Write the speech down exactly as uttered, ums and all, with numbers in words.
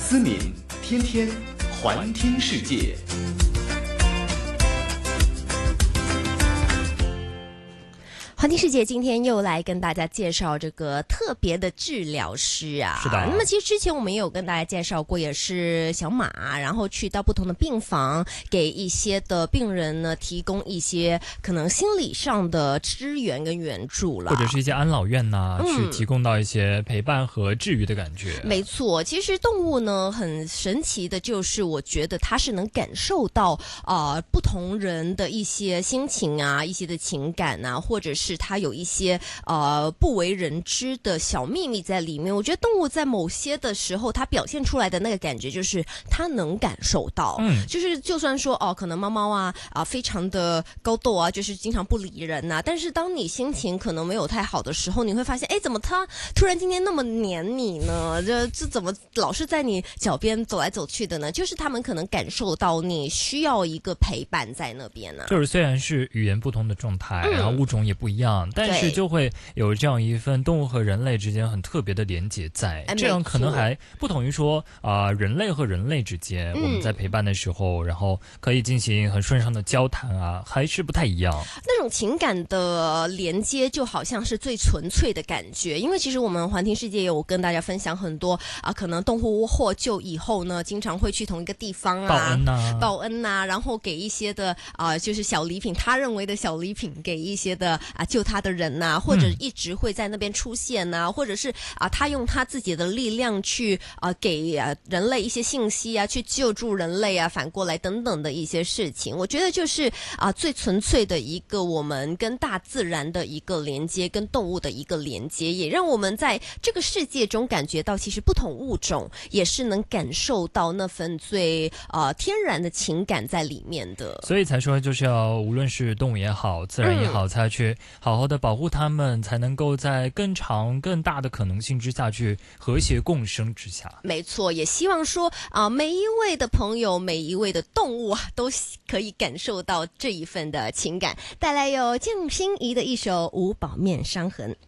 思敏，天天环听世界。 环听世界今天又来跟大家介绍这个特别的治疗师啊。 是的。 那么其实之前我们也有跟大家介绍过，也是小马，然后去到不同的病房，给一些的病人呢提供一些可能心理上的支援跟援助了， 或者是一些安老院呐、 嗯， 去提供到一些陪伴和治愈的感觉。 没错，其实动物呢很神奇的，就是我觉得它是能感受到呃不同人的一些心情啊，一些的情感啊，或者是是它有一些呃不为人知的小秘密在里面。我觉得动物在某些的时候，它表现出来的那个感觉就是它能感受到，嗯，就是就算说哦，可能猫猫啊啊、呃、非常的高斗啊，就是经常不理人呐、啊，但是当你心情可能没有太好的时候，你会发现，哎，怎么它突然今天那么黏你呢？这这怎么老是在你脚边走来走去的呢？就是他们可能感受到你需要一个陪伴在那边呢、啊。 就是虽然是语言不同的状态， 嗯、 然后物种也不一样。但是就会有这样一份动物和人类之间很特别的连结在，这样可能还不同于说啊、呃，人类和人类之间、嗯、我们在陪伴的时候，然后可以进行很顺畅的交谈啊，还是不太一样。 那种情感的连接就好像是最纯粹的感觉，因为其实我们环听世界有跟大家分享很多啊，可能动物获救以后呢，经常会去同一个地方啊， 报恩啊， 报恩啊，然后给一些的啊，就是小礼品，他认为的小礼品给一些的啊。救他的人呐、啊，或者一直会在那边出现呐、啊嗯，或者是啊，他用他自己的力量去啊给啊人类一些信息啊，去救助人类啊，反过来等等的一些事情，我觉得就是啊最纯粹的一个我们跟大自然的一个连接，跟动物的一个连接，也让我们在这个世界中感觉到，其实不同物种也是能感受到那份最啊天然的情感在里面的。 所以才说，就是要无论是动物也好，自然也好，嗯、才去。好好的保护他们，才能够在更长更大的可能性之下去和谐共生之下。 没错，也希望说啊、呃，每一位的朋友，每一位的动物啊，都可以感受到这一份的情感。带来有江心怡的一首《无保面伤痕》。